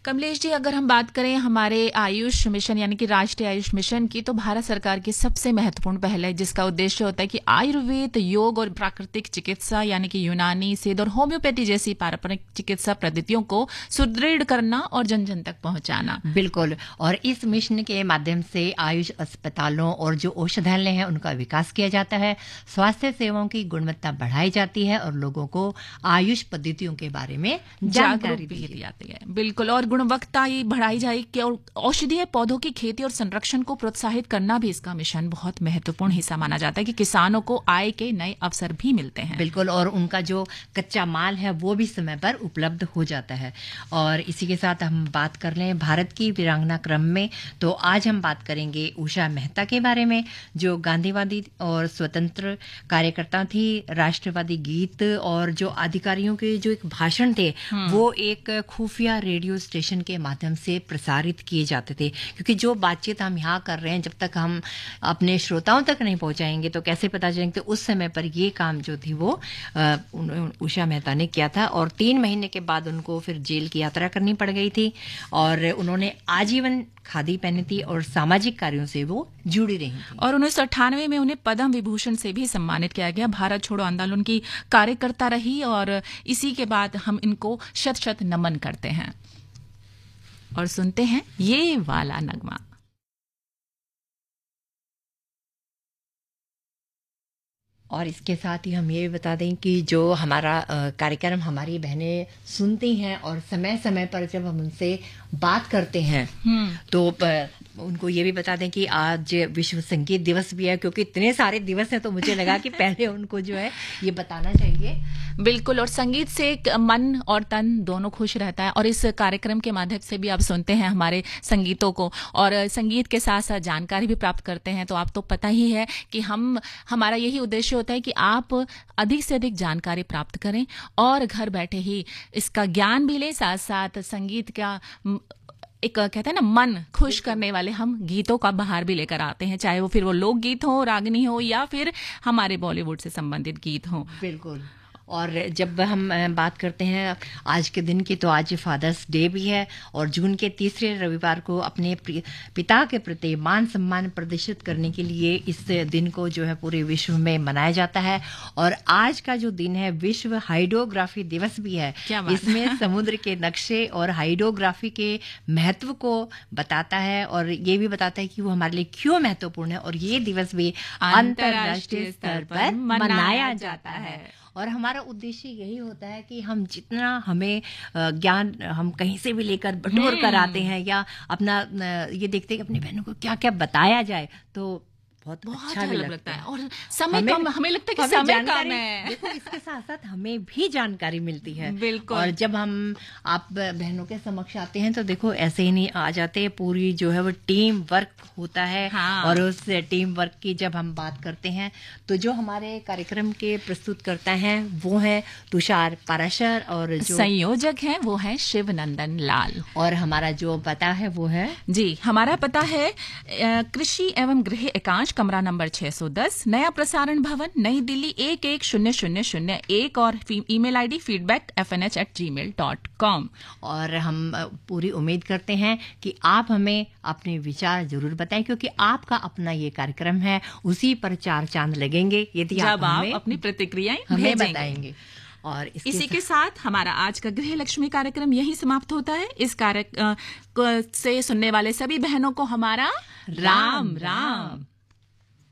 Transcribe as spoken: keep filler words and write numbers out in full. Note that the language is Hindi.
कमलेश जी, अगर हम बात करें हमारे आयुष मिशन यानी कि राष्ट्रीय आयुष मिशन की, तो भारत सरकार की सबसे महत्वपूर्ण पहल है जिसका उद्देश्य होता है कि आयुर्वेद, योग और प्राकृतिक चिकित्सा यानी कि यूनानी, सिद्ध और होम्योपैथी जैसी पारंपरिक चिकित्सा पद्धतियों को सुदृढ़ करना और जन जन तक पहुंचाना। बिल्कुल। और इस मिशन के माध्यम से आयुष अस्पतालों और जो औषधालय हैं उनका विकास किया जाता है, स्वास्थ्य सेवाओं की गुणवत्ता बढ़ाई जाती है और लोगों को आयुष पद्धतियों के बारे में जानकारी दी जाती है। बिल्कुल। और गुणवत्ता ये बढ़ाई जाएगी और औषधीय पौधों की खेती और संरक्षण को प्रोत्साहित करना भी इसका मिशन बहुत महत्वपूर्ण हिस्सा माना जाता है कि किसानों को आय के नए अवसर भी मिलते हैं। बिल्कुल। और उनका जो कच्चा माल है वो भी समय पर उपलब्ध हो जाता है। और इसी के साथ हम बात कर लें भारत की वीरांगना क्रम में, तो आज हम बात करेंगे उषा मेहता के बारे में, जो गांधीवादी और स्वतंत्र कार्यकर्ता थी। राष्ट्रवादी गीत और जो अधिकारियों के जो एक भाषण थे वो एक खुफिया रेडियो स्टेशन के माध्यम से प्रसारित किए जाते थे, क्योंकि जो बातचीत हम यहाँ कर रहे हैं जब तक हम अपने श्रोताओं तक नहीं पहुंचाएंगे तो कैसे पता चलेंगे। तो उस समय पर ये काम जो थी वो उषा मेहता ने किया था और तीन महीने के बाद उनको फिर जेल की यात्रा करनी पड़ गई थी और उन्होंने आजीवन खादी पहनी थी और सामाजिक कार्यों से वो जुड़ी रही थी। और उन्नीस सौ अट्ठानवे में उन्हें पद्म विभूषण से भी सम्मानित किया गया। भारत छोड़ो आंदोलन की कार्यकर्ता रही और इसी के बाद हम इनको शत शत नमन करते हैं और सुनते हैं ये वाला नगमा। और इसके साथ ही हम ये भी बता दें कि जो हमारा कार्यक्रम हमारी बहनें सुनती हैं और समय समय पर जब हम उनसे बात करते हैं तो उनको ये भी बता दें कि आज विश्व संगीत दिवस भी है, क्योंकि इतने सारे दिवस हैं तो मुझे लगा कि पहले उनको जो है ये बताना चाहिए। बिल्कुल। और संगीत से मन और तन दोनों खुश रहता है और इस कार्यक्रम के माध्यम से भी आप सुनते हैं हमारे संगीतों को और संगीत के साथ साथ जानकारी भी प्राप्त करते हैं। तो आप तो पता ही है कि हम हमारा यही उद्देश्य होता है कि आप अधिक से अधिक जानकारी प्राप्त करें और घर बैठे ही इसका ज्ञान भी लें, साथ साथ संगीत का एक कहते हैं ना मन खुश करने वाले हम गीतों का बहार भी लेकर आते हैं, चाहे वो फिर वो लोकगीत हो, रागनी हो या फिर हमारे बॉलीवुड से संबंधित गीत हो। बिल्कुल। और जब हम बात करते हैं आज के दिन की, तो आज फादर्स डे भी है और जून के तीसरे रविवार को अपने पिता के प्रति मान सम्मान प्रदर्शित करने के लिए इस दिन को जो है पूरे विश्व में मनाया जाता है। और आज का जो दिन है विश्व हाइड्रोग्राफी दिवस भी है। इसमें समुद्र के नक्शे और हाइड्रोग्राफी के महत्व को बताता है और ये भी बताता है कि वो हमारे लिए क्यों महत्वपूर्ण है और ये दिवस भी अंतर्राष्ट्रीय स्तर पर मनाया जाता है। और हमारा उद्देश्य यही होता है कि हम जितना हमें ज्ञान हम कहीं से भी लेकर बटोर कर आते हैं या अपना ये देखते हैं कि अपनी बहनों को क्या क्या बताया जाए तो बहुत, बहुत अच्छा भी लगता है। और समय हमें, कम हमें लगता है कि समय कम है। देखो इसके साथ साथ हमें भी जानकारी मिलती है। बिल्कुल। और जब हम आप बहनों के समक्ष आते हैं तो देखो ऐसे ही नहीं आ जाते, पूरी जो है वो टीम वर्क होता है। हाँ। और उस टीम वर्क की जब हम बात करते हैं तो जो हमारे कार्यक्रम के प्रस्तुत करता है वो है तुषार पाराशर और जो संयोजक है वो है शिवनंदन लाल। और हमारा जो पता है वो है जी हमारा पता है कृषि एवं गृह एकांश, कमरा नंबर छह सौ दस, नया प्रसारण भवन, नई दिल्ली एक एक शून्य शून्य शून्य एक और email ID feedback F N H eight जी मेल डॉट कॉम। और हम पूरी उम्मीद करते हैं कि आप हमें अपने विचार जरूर बताएं, क्योंकि आपका अपना ये कार्यक्रम है, उसी पर चार चांद लगेंगे यदि जब आप, आप अपनी प्रतिक्रियाएं हमें बताएंगे। और इसी के साथ हमारा आज का गृह लक्ष्मी कार्यक्रम यही समाप्त होता है। इस कार्य से सुनने वाले सभी बहनों को हमारा राम राम।